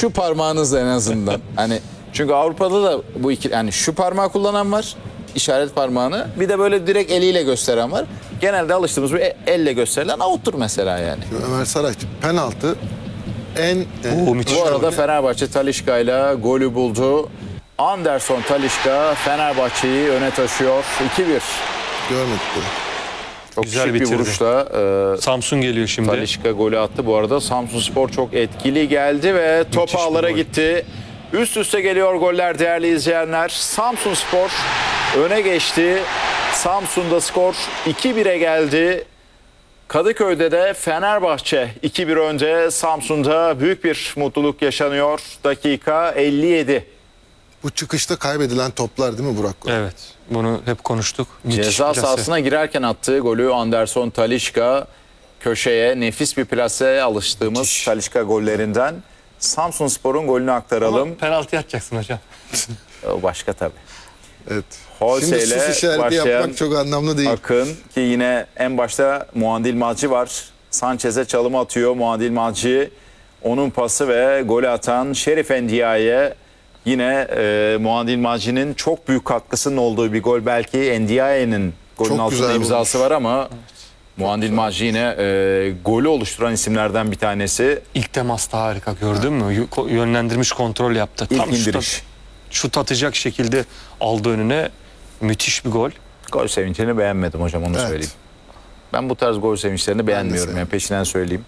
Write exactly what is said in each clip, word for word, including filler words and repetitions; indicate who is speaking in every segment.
Speaker 1: şu parmağınızla en azından. Hani çünkü Avrupa'da da bu iki yani şu parmağı kullanan var, işaret parmağını. Bir de böyle direkt eliyle gösteren var. Genelde alıştığımız bir elle gösterilen out'tur mesela yani.
Speaker 2: Ömer Saraç penaltı en...
Speaker 3: Oo, müthiş.
Speaker 1: Bu arada Fenerbahçe Talisca ile golü buldu. Anderson Talisca Fenerbahçe'yi öne taşıyor. iki bir.
Speaker 2: Görmedik bunu.
Speaker 1: Çok
Speaker 3: Güzel
Speaker 1: şık bir
Speaker 3: bitirdi.
Speaker 1: vuruşla e,
Speaker 3: Samsun geliyor şimdi.
Speaker 1: Talisca golü attı. Bu arada Samsunspor çok etkili geldi ve top
Speaker 3: Müthiş bir
Speaker 1: ağlara
Speaker 3: gol.
Speaker 1: gitti. Üst üste geliyor goller değerli izleyenler. Samsunspor öne geçti. Samsun'da skor iki bire geldi. Kadıköy'de de Fenerbahçe iki bir önde. Samsun'da büyük bir mutluluk yaşanıyor. Dakika elli yedi.
Speaker 2: Bu çıkışta kaybedilen toplar değil mi Burak?
Speaker 3: Evet. Bunu hep konuştuk. Müthiş
Speaker 1: Ceza
Speaker 3: plase.
Speaker 1: sahasına girerken attığı golü Anderson Talisca köşeye nefis bir plase, alıştığımız
Speaker 3: Müthiş.
Speaker 1: Talisca gollerinden. Samsunspor'un golünü aktaralım.
Speaker 3: Ama penaltı atacaksın hocam.
Speaker 1: O başka tabii.
Speaker 2: Evet.
Speaker 1: Holse
Speaker 2: Şimdi
Speaker 1: ile
Speaker 2: sus işareti
Speaker 1: başlayan
Speaker 2: yapmak çok anlamlı değil.
Speaker 1: Akın ki yine en başta Muadil Malci var. Sanchez'e çalım atıyor Muadil Malci. Onun pası ve golü atan Şerif Endiaye. Yine e, Muadil Malci'nin çok büyük katkısının olduğu bir gol. Belki Endiaye'nin golün
Speaker 2: Çok
Speaker 1: altında
Speaker 2: güzel
Speaker 1: imzası
Speaker 2: vurmuş.
Speaker 1: var ama Muadil Malci yine e, golü oluşturan isimlerden bir tanesi.
Speaker 3: İlk temasta harika, gördün mü? Y- ko- Yönlendirmiş, kontrol yaptı.
Speaker 1: İlk
Speaker 3: Tam şut,
Speaker 1: indiriş.
Speaker 3: at- şut atacak şekilde aldı önüne. Müthiş bir gol.
Speaker 1: Gol sevincini beğenmedim hocam, onu
Speaker 2: Evet.
Speaker 1: söyleyeyim. Ben bu tarz gol sevinçlerini beğenmiyorum.
Speaker 2: sevmem.
Speaker 1: Yani peşinden söyleyeyim.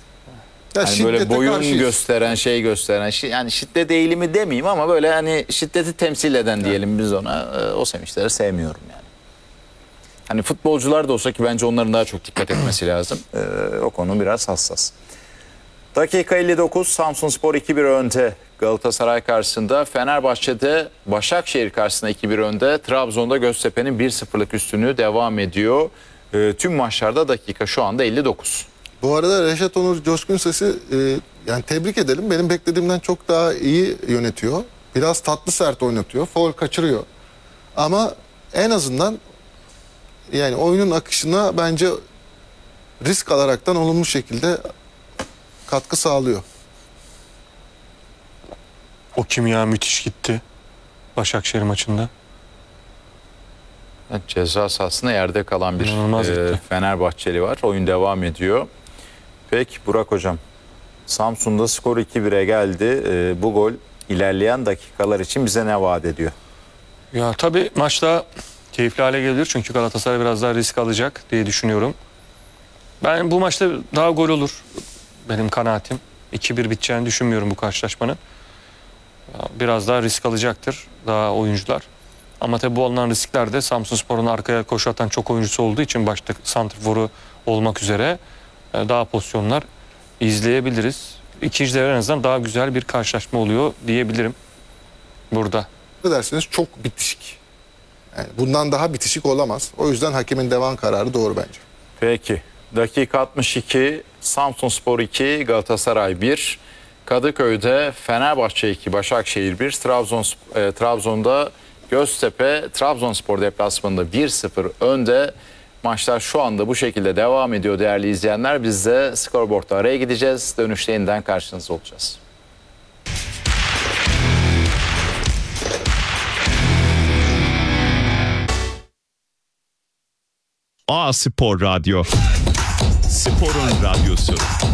Speaker 2: Ya
Speaker 1: Hani böyle
Speaker 2: şiddete
Speaker 1: boyun
Speaker 2: karşıyız.
Speaker 1: gösteren, şey gösteren, şi- yani şiddet eğilimi demeyeyim ama böyle hani şiddeti temsil eden diyelim biz ona. e, O sevinçleri sevmiyorum yani. Hani futbolcular da olsa ki bence onların daha çok dikkat etmesi lazım. E, o konu biraz hassas. Dakika elli dokuz, Samsunspor iki bir önde Galatasaray karşısında. Fenerbahçe'de Başakşehir karşısında iki bir önde. Trabzon'da Göztepe'nin bir sıfırlık üstünlüğü devam ediyor. E, tüm maçlarda dakika şu anda elli dokuz.
Speaker 2: Bu arada Reşat Onur Coşkun Ses'i e, yani tebrik edelim. Benim beklediğimden çok daha iyi yönetiyor. Biraz tatlı sert oynatıyor. Faul kaçırıyor. Ama en azından yani oyunun akışına bence risk alaraktan olumlu şekilde katkı sağlıyor.
Speaker 3: O kimya müthiş gitti. Başakşehir maçında.
Speaker 1: Evet, ceza sahasında yerde kalan bir
Speaker 3: İnanılmaz
Speaker 1: e,
Speaker 3: gitti.
Speaker 1: Fenerbahçeli var. Oyun devam ediyor. Peki Burak hocam. Samsun'da skor iki bire geldi. E, bu gol ilerleyen dakikalar için bize ne vaat ediyor?
Speaker 3: Ya tabii maçta keyifli hale gelebilir. Çünkü Galatasaray biraz daha risk alacak diye düşünüyorum. Ben bu maçta daha gol olur. Benim kanaatim. iki bir biteceğini düşünmüyorum bu karşılaşmanın. Ya biraz daha risk alacaktır daha oyuncular. Ama tabii bu alınan riskler de Samsunspor'un arkaya koşu atan çok oyuncusu olduğu için başta santrforu olmak üzere e, daha pozisyonlar izleyebiliriz. İkinci devre en azından daha güzel bir karşılaşma oluyor diyebilirim burada.
Speaker 2: Ne dersiniz? Çok bitişik. Yani bundan daha bitişik olamaz. O yüzden hakemin devam kararı doğru bence.
Speaker 1: Peki. Dakika altmış iki, Samsunspor iki, Galatasaray bir. Kadıköy'de Fenerbahçe iki, Başakşehir bir. Trabzon, e, Trabzon'da Göztepe, Trabzonspor deplasmanında bir sıfır önde. Maçlar şu anda bu şekilde devam ediyor değerli izleyenler. Biz de skorboardta araya gideceğiz. Dönüşte yeniden karşınızda olacağız.
Speaker 4: A Spor Radyo. Sporun radyosu.